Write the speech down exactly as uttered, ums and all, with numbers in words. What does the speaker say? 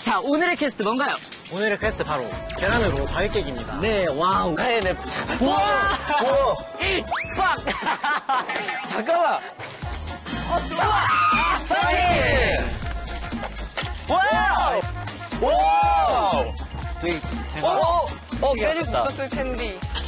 자, 오늘의 퀘스트 뭔가요? 오늘의 퀘스트 바로 계란으로 과일 깨기입니다. 네, 와우. 네, 네. 우와! 우와! 빡! 잠깐만. 어, 좋아! 파이팅! 와우! 와우! 되게 어, 어, 어, 깨질 수 있었을 텐데.